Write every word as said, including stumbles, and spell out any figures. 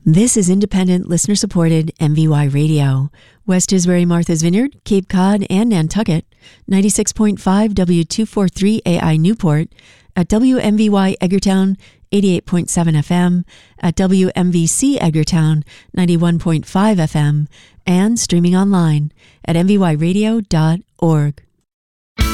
This is independent, listener-supported M V Y Radio. West Tisbury, Martha's Vineyard, Cape Cod, and Nantucket. ninety-six point five W two forty-three A I Newport. At W M V Y Edgartown, eighty-eight point seven F M. At W M V C Edgartown, ninety-one point five F M. And streaming online at m v y radio dot org.